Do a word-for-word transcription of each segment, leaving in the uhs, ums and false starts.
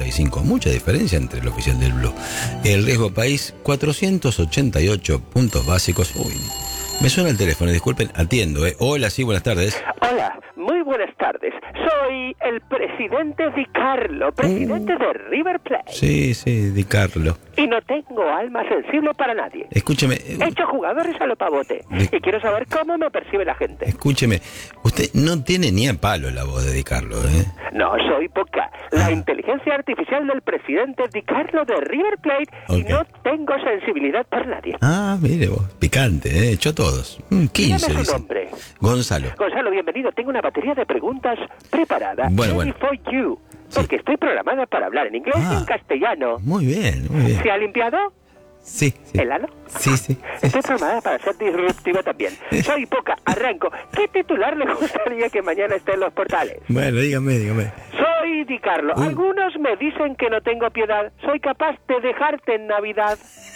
y cinco. Mucha diferencia entre el oficial del Blue. El riesgo país, cuatrocientos ochenta y ocho puntos básicos. Uy, me suena el teléfono, disculpen, atiendo, ¿eh? Hola, sí, buenas tardes. Hola, muy buenas tardes. Soy el presidente Di Carlo, presidente uh, de River Plate. Sí, sí, Di Carlo. Y no tengo alma sensible para nadie. Escúcheme. He hecho jugadores a lo pavote. Di... Y quiero saber cómo me percibe la gente. Escúcheme, usted no tiene ni a palo la voz de Di Carlo, ¿eh? No, soy poca. La ah. inteligencia artificial del presidente Di Carlo de River Plate. Okay. Y no tengo sensibilidad por nadie. Ah, mire vos, picante, ¿eh? Echó todos. Mm, quince, Dígame su dice. nombre. Gonzalo. Gonzalo, bienvenido. Tengo una batería de preguntas preparada. Bueno, bueno. For you. Porque sí. estoy programada para hablar en inglés ah, y en castellano. Muy bien, muy bien. ¿Se ha limpiado? Sí, sí. ¿El ano? Sí, sí. Estoy programada para ser disruptiva también. Soy poca, arranco. ¿Qué titular le gustaría que mañana esté en los portales? Bueno, dígame, dígame. Soy Di Carlo. Uh. Algunos me dicen que no tengo piedad. Soy capaz de dejarte en Navidad.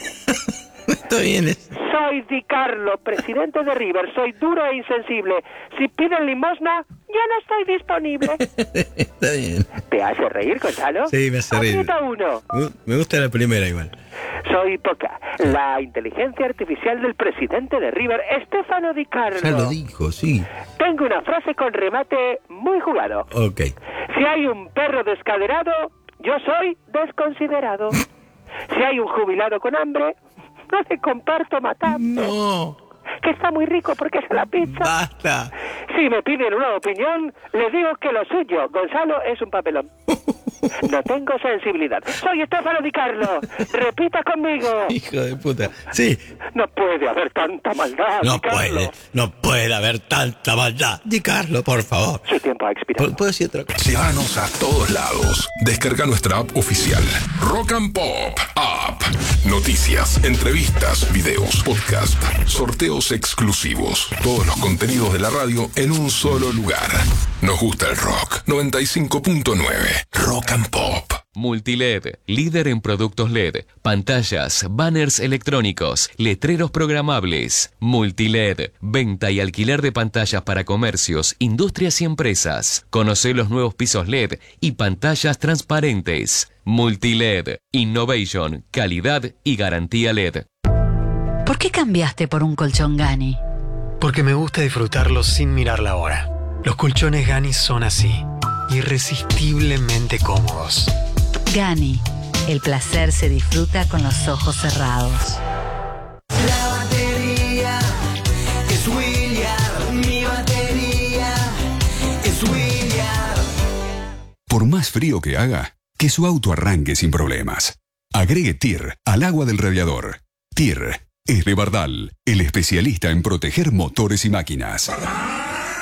Está bien. ¿eh? Soy Di Carlo, presidente de River. Soy duro e insensible. Si piden limosna, ya no estoy disponible. Está bien. ¿Te hace reír, Gonzalo? Sí, me hace reír. Aprieta uno. Me gusta la primera igual. Soy poca, la inteligencia artificial del presidente de River, Stefano Di Carlo. Ya lo dijo, sí. Tengo una frase con remate muy jugado. Ok. Si hay un perro descaderado, yo soy desconsiderado. Si hay un jubilado con hambre, no le comparto matando. No. Que está muy rico porque es la pizza. Basta. Si me piden una opinión, les digo que lo suyo, Gonzalo, es un papelón. No tengo sensibilidad. Soy Stefano Di Carlo. Repita conmigo. Hijo de puta. Sí. No puede haber tanta maldad. No Di Carlo. puede. No puede haber tanta maldad. Di Carlo, por favor. Su tiempo ha expirado. ¿Puedo decir otra cosa? Llévanos a todos lados. Descarga nuestra app oficial. Rock and Pop App. Noticias, entrevistas, videos, podcast, sorteos exclusivos. Todos los contenidos de la radio en un solo lugar. Nos gusta el rock. noventa y cinco punto nueve. Rock and Pop. Multiled, líder en productos L E D, pantallas, banners electrónicos, letreros programables. Multiled, venta y alquiler de pantallas para comercios, industrias y empresas. Conoce los nuevos pisos L E D y pantallas transparentes. Multiled, innovation, calidad y garantía L E D. ¿Por qué cambiaste por un colchón Gani? Porque me gusta disfrutarlo sin mirar la hora. Los colchones Gani son así, irresistiblemente cómodos. Gani, el placer se disfruta con los ojos cerrados. La batería es William, mi batería es William. Por más frío que haga, que su auto arranque sin problemas. Agregue T I R al agua del radiador. T I R es de Bardal, el especialista en proteger motores y máquinas.